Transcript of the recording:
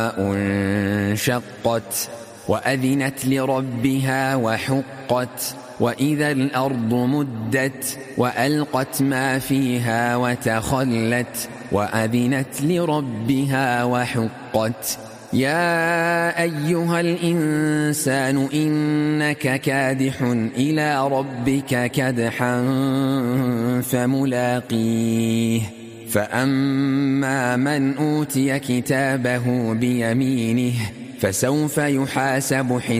انشقت وأذنت لربها وحقت وإذا الأرض مدت وألقت ما فيها وتخلت وأذنت لربها وحقت يا أيها الإنسان إنك كادح إلى ربك كدحا فملاقيه فأما من أوتي كتابه بيمينه فسوف يحاسب